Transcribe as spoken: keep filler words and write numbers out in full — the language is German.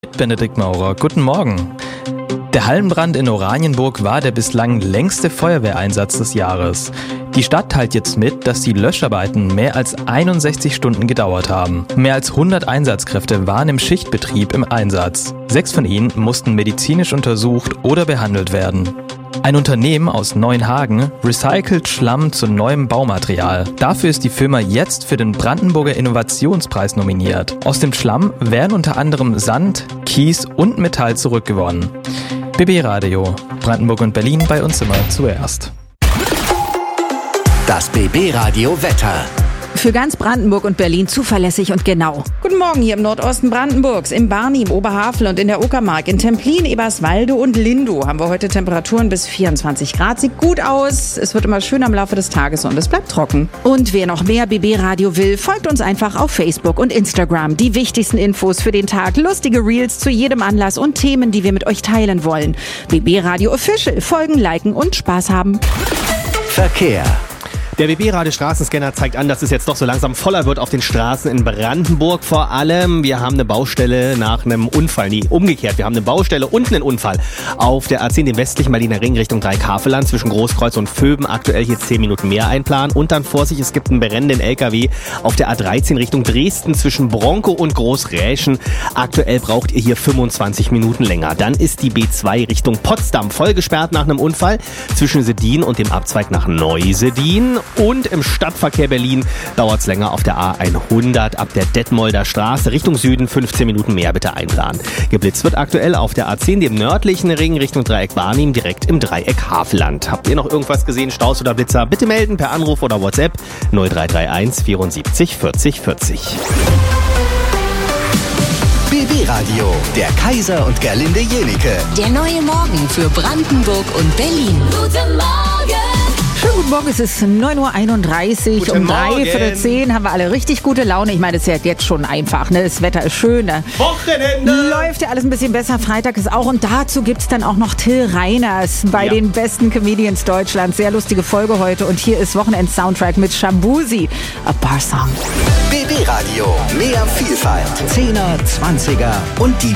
Benedikt Maurer, guten Morgen. Der Hallenbrand in Oranienburg war der bislang längste Feuerwehreinsatz des Jahres. Die Stadt teilt jetzt mit, dass die Löscharbeiten mehr als einundsechzig Stunden gedauert haben. Mehr als hundert Einsatzkräfte waren im Schichtbetrieb im Einsatz. Sechs von ihnen mussten medizinisch untersucht oder behandelt werden. Ein Unternehmen aus Neuenhagen recycelt Schlamm zu neuem Baumaterial. Dafür ist die Firma jetzt für den Brandenburger Innovationspreis nominiert. Aus dem Schlamm werden unter anderem Sand, Kies und Metall zurückgewonnen. B B Radio, Brandenburg und Berlin bei uns immer zuerst. Das B B Radio Wetter. Für ganz Brandenburg und Berlin zuverlässig und genau. Guten Morgen hier im Nordosten Brandenburgs, im Barnim, Oberhavel und in der Uckermark, in Templin, Eberswalde und Lindow haben wir heute Temperaturen bis vierundzwanzig Grad. Sieht gut aus, es wird immer schöner im Laufe des Tages und es bleibt trocken. Und wer noch mehr B B Radio will, folgt uns einfach auf Facebook und Instagram. Die wichtigsten Infos für den Tag, lustige Reels zu jedem Anlass und Themen, die wir mit euch teilen wollen. B B Radio Official, folgen, liken und Spaß haben. Verkehr. Der B B-Radio Straßenscanner zeigt an, dass es jetzt doch so langsam voller wird auf den Straßen in Brandenburg. Vor allem, wir haben eine Baustelle nach einem Unfall. Nee, umgekehrt. Wir haben eine Baustelle und einen Unfall auf der A zehn, dem westlichen Berliner Ring Richtung Dreikafelland zwischen Großkreuz und Vöben. Aktuell hier zehn Minuten mehr einplanen. Und dann Vorsicht, es gibt einen brennenden L K W auf der A dreizehn Richtung Dresden zwischen Bronkow und Großräschen. Aktuell braucht ihr hier fünfundzwanzig Minuten länger. Dann ist die B zwei Richtung Potsdam voll gesperrt nach einem Unfall zwischen Sedin und dem Abzweig nach Neusedin. Und im Stadtverkehr Berlin dauert es länger auf der A hundert ab der Detmolder Straße Richtung Süden. fünfzehn Minuten mehr bitte einplanen. Geblitzt wird aktuell auf der A zehn, dem nördlichen Ring Richtung Dreieck Barnim, direkt im Dreieck Havelland. Habt ihr noch irgendwas gesehen, Staus oder Blitzer? Bitte melden per Anruf oder WhatsApp null drei drei eins vierundsiebzig vierzig vierzig. B B Radio, der Kaiser und Gerlinde Jenike. Der neue Morgen für Brandenburg und Berlin. Guten Morgen! Schönen guten Morgen, es ist neun Uhr einunddreißig. Guten um drei Morgen. Viertel zehn haben wir alle richtig gute Laune. Ich meine, es ist ja jetzt schon einfach, ne? Das Wetter ist schön. Ne? Wochenende! Läuft ja alles ein bisschen besser. Freitag ist auch. Und dazu gibt es dann auch noch Till Reiners bei Ja. den besten Comedians Deutschlands. Sehr lustige Folge heute. Und hier ist Wochenend-Soundtrack mit Shabuzi, A Bar Song. B B Radio, mehr Vielfalt. Zehner, Zwanziger und die